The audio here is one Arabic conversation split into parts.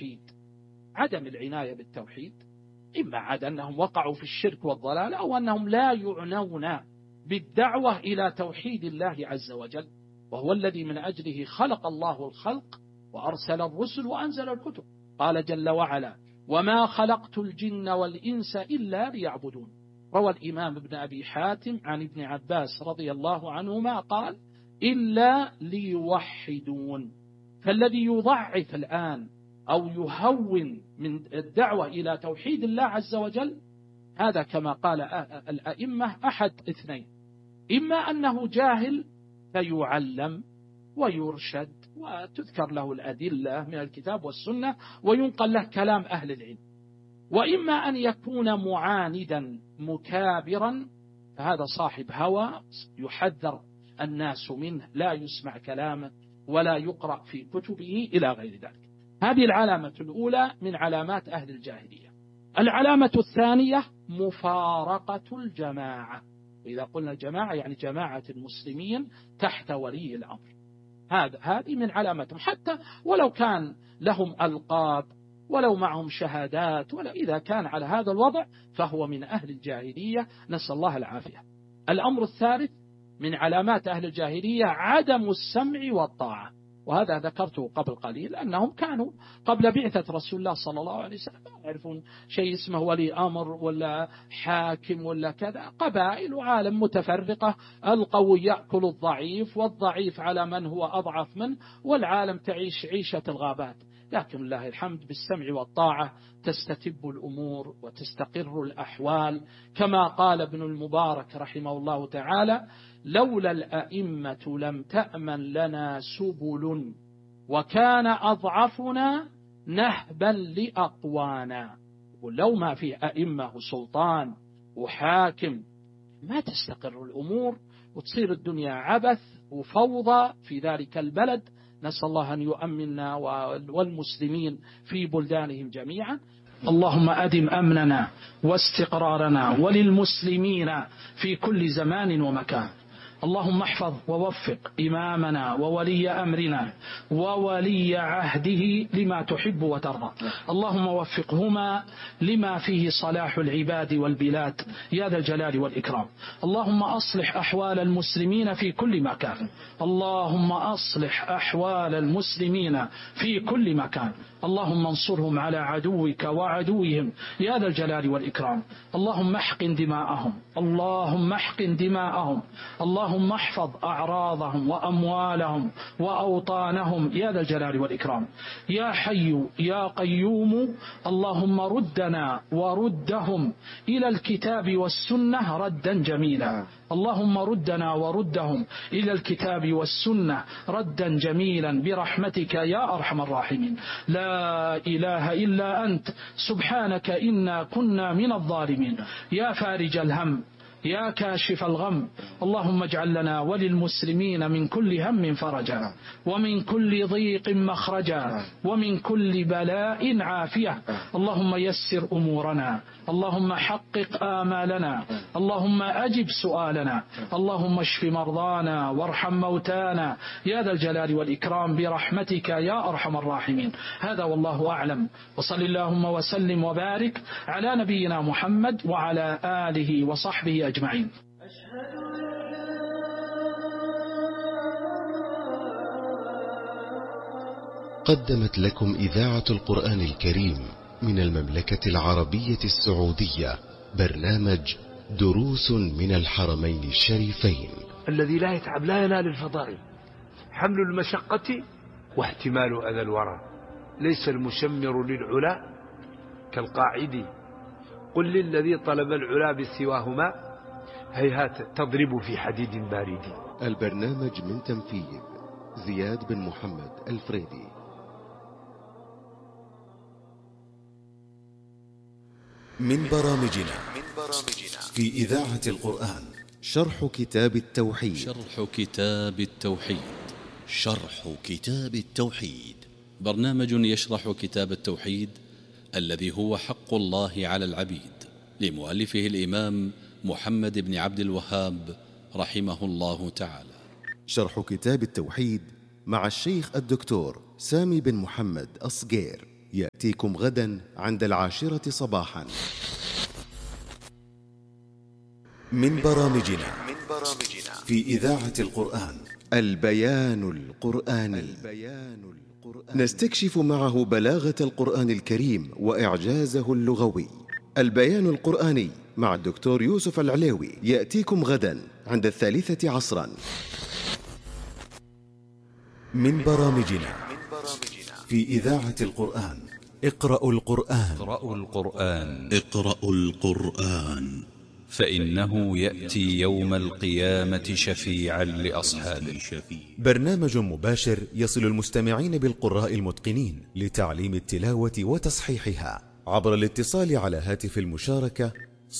التوحيد، عدم العناية بالتوحيد، إما عاد أنهم وقعوا في الشرك والضلال، أو أنهم لا يعنون بالدعوة إلى توحيد الله عز وجل، وهو الذي من أجله خلق الله الخلق وأرسل الرسل وأنزل الكتب. قال جل وعلا: وما خلقت الجن والإنس إلا ليعبدون. روى الإمام ابن أبي حاتم عن ابن عباس رضي الله عنهما قال: إلا ليوحدون. فالذي يضعف الآن أو يهون من الدعوة إلى توحيد الله عز وجل، هذا كما قال الأئمة أحد اثنين: إما أنه جاهل فيعلم ويرشد وتذكر له الأدلة من الكتاب والسنة وينقل له كلام أهل العلم، وإما أن يكون معاندا مكابرا، فهذا صاحب هوى يحذر الناس منه، لا يسمع كلامه ولا يقرأ في كتبه إلى غير ذلك. هذه العلامة الأولى من علامات أهل الجاهلية. العلامة الثانية مفارقة الجماعة، وإذا قلنا الجماعة يعني جماعة المسلمين تحت ولي الأمر. هذه من علامتهم، حتى ولو كان لهم ألقاب ولو معهم شهادات، ولا إذا كان على هذا الوضع فهو من أهل الجاهلية، نسأل الله العافية. الأمر الثالث من علامات أهل الجاهلية عدم السمع والطاعة، وهذا ذكرته قبل قليل، أنهم كانوا قبل بعثة رسول الله صلى الله عليه وسلم ما يعرفون شيء اسمه ولي أمر ولا حاكم ولا كذا، قبائل وعالم متفرقة، القوي يأكل الضعيف والضعيف على من هو أضعف منه، والعالم تعيش عيشة الغابات. لكن الله الحمد بالسمع والطاعة تستتب الأمور وتستقر الأحوال، كما قال ابن المبارك رحمه الله تعالى: لولا الأئمة لم تأمن لنا سبل، وكان أضعفنا نهبا لأقوانا. ولو ما في أئمة وسلطان وحاكم ما تستقر الأمور وتصير الدنيا عبث وفوضى في ذلك البلد. نسأل الله أن يؤمننا والمسلمين في بلدانهم جميعا. اللهم أدم أمننا واستقرارنا وللمسلمين في كل زمان ومكان. اللهم احفظ ووفق إمامنا وولي أمرنا وولي عهده لما تحب وترضى. اللهم وفقهما لما فيه صلاح العباد والبلاد يا ذا الجلال والإكرام. اللهم أصلح أحوال المسلمين في كل مكان. اللهم أصلح أحوال المسلمين في كل مكان. اللهم انصرهم على عدوك وعدوهم يا ذا الجلال والإكرام. اللهم احقن دماءهم، اللهم احقن دماءهم، اللهم احفظ أعراضهم وأموالهم وأوطانهم يا ذا الجلال والإكرام. يا حي يا قيوم، اللهم ردنا وردهم إلى الكتاب والسنة ردا جميلا. اللهم ردنا وردهم إلى الكتاب والسنة ردا جميلا برحمتك يا أرحم الراحمين. لا إله إلا أنت سبحانك إنا كنا من الظالمين. يا فارج الهم يا كاشف الغم، اللهم اجعل لنا وللمسلمين من كل هم فرجا، ومن كل ضيق مخرجا، ومن كل بلاء عافية. اللهم يسر أمورنا، اللهم حقق آمالنا، اللهم أجب سؤالنا، اللهم اشف مرضانا وارحم موتانا يا ذا الجلال والإكرام برحمتك يا أرحم الراحمين. هذا والله أعلم، وصل اللهم وسلم وبارك على نبينا محمد وعلى آله وصحبه أجمعين. قدمت لكم إذاعة القرآن الكريم من المملكة العربية السعودية برنامج دروس من الحرمين الشريفين. الذي لا يتعب لا ينال الفضائل. حمل المشقة واحتمال أذى الورى. ليس المشمر للعلا كالقاعد. قل للذي طلب العلا بسواهما هيهات تضرب في حديد بارد. البرنامج من تنفيذ زياد بن محمد الفريدي. من برامجنا في إذاعة القرآن شرح كتاب التوحيد. شرح كتاب التوحيد برنامج يشرح كتاب التوحيد الذي هو حق الله على العبيد، لمؤلفه الإمام محمد بن عبد الوهاب رحمه الله تعالى. شرح كتاب التوحيد مع الشيخ الدكتور سامي بن محمد الصقير. يأتيكم غدا عند 10 صباحا. من برامجنا في إذاعة القرآن البيان القرآني. نستكشف معه بلاغة القرآن الكريم وإعجازه اللغوي. البيان القرآني مع الدكتور يوسف العليوي يأتيكم غدا عند 3 عصرا. من برامجنا في إذاعة القرآن اقرأوا القرآن. اقرأوا القرآن فإنه يأتي يوم القيامة شفيعا لأصحابه. برنامج مباشر يصل المستمعين بالقراء المتقنين لتعليم التلاوة وتصحيحها عبر الاتصال على هاتف المشاركة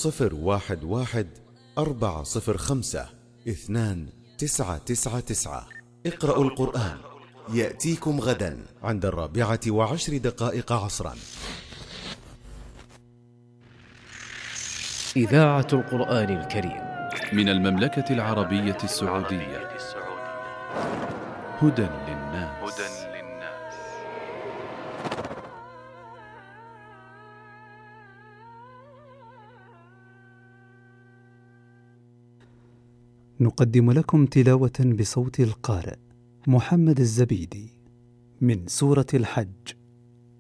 011-405-2999. اقرأوا القرآن يأتيكم غدا عند 4:10 عصرا. إذاعة القرآن الكريم من المملكة العربية السعودية. هدى للناس. نقدم لكم تلاوة بصوت القارئ محمد الزبيدي من سورة الحج.